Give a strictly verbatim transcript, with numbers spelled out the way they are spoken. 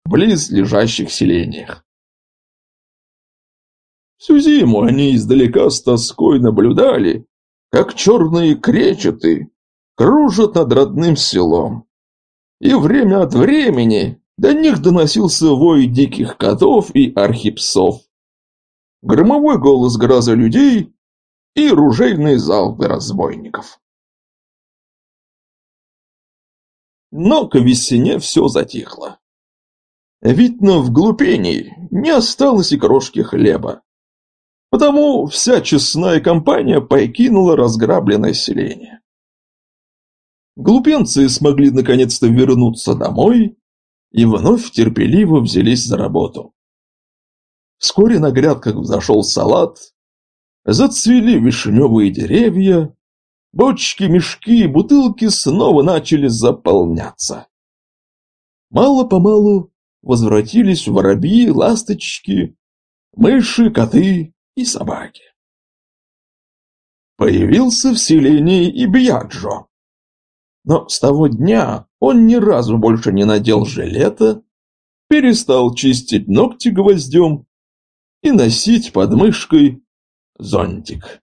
близлежащих селениях. Всю зиму они издалека с тоской наблюдали, как черные кречеты кружат над родным селом. И время от времени до них доносился вой диких котов и архипсов, громовой голос гроза людей и ружейные залпы разбойников. Но к весне все затихло. Видно, в глупении не осталось и крошки хлеба. Потому вся честная компания покинула разграбленное селение. Глупенцы смогли наконец-то вернуться домой и вновь терпеливо взялись за работу. Вскоре на грядках взошел салат, зацвели вишневые деревья, бочки, мешки и бутылки снова начали заполняться. Мало-помалу возвратились воробьи, ласточки, мыши, коты и собаки. Появился в селении и Бьяджо. Но с того дня он ни разу больше не надел жилета, перестал чистить ногти гвоздем и носить под мышкой зонтик.